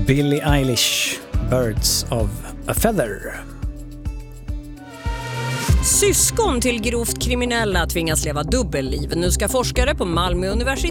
Billie Eilish, Birds of a Feather. Syskon till grovt kriminella tvingas leva dubbelliv. Nu ska forskare på Malmö universitet